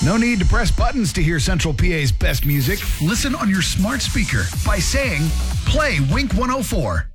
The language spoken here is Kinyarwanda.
No need to press buttons to hear Central PA's best music. Listen on your smart speaker by saying, "Play Wink 104."